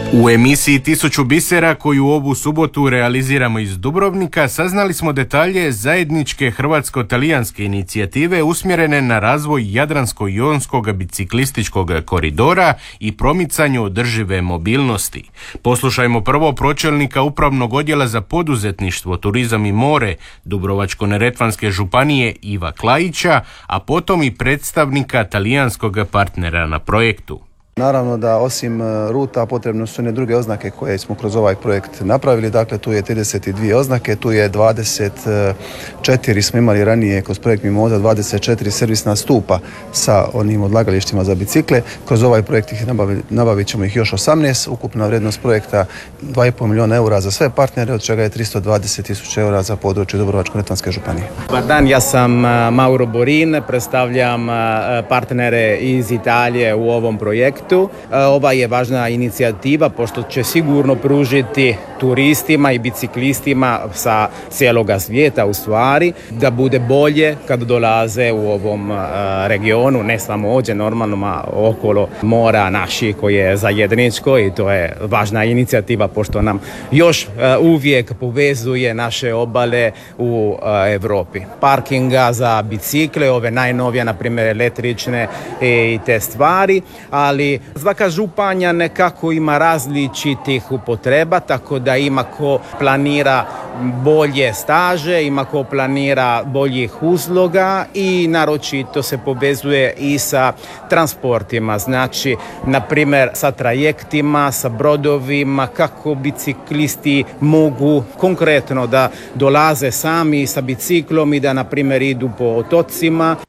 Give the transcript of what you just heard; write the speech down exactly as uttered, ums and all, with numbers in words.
U emisiji Tisuću bisera, koju ovu subotu realiziramo iz Dubrovnika, saznali smo detalje zajedničke hrvatsko-talijanske inicijative usmjerene na razvoj Jadransko-jonskog biciklističkog koridora i promicanju održive mobilnosti. Poslušajmo prvo pročelnika Upravnog odjela za poduzetništvo, turizam i more Dubrovačko-neretvanske županije Iva Klajića, a potom i predstavnika talijanskog partnera na projektu. Naravno da osim ruta potrebno su one druge oznake koje smo kroz ovaj projekt napravili. Dakle, tu je trideset dvije oznake, tu je dvadeset četiri smo imali ranije kroz projekt Mimoza, dvadeset četiri servisna stupa sa onim odlagalištima za bicikle. Kroz ovaj projekt ih nabavit, nabavit ćemo ih još osamnaest. Ukupna vrijednost projekta dva i pol milijuna eura za sve partnere, od čega je tristo dvadeset tisuća eura za područje Dubrovačko-neretvanske županije. Dobar dan, ja sam Mauro Borin, predstavljam partnere iz Italije u ovom projektu. Ova je važna inicijativa pošto će sigurno pružiti turistima i biciklistima sa cijeloga svijeta u stvari da bude bolje kad dolaze u ovom regionu, ne samo ovdje normalno, ma okolo mora naši koji je zajedničko, i to je važna inicijativa pošto nam još uvijek povezuje naše obale u Europi. Parkinga za bicikle, ove najnovije, na primjer električne i te stvari, ali svaka županija nekako ima različitih upotreba, tako da ima ko planira bolje staže, ima ko planira boljih usluga i naročito se povezuje i sa transportima, znači na primjer sa trajektima, sa brodovima, kako biciklisti mogu konkretno da dolaze sami sa biciklom i da na primjer idu po otocima.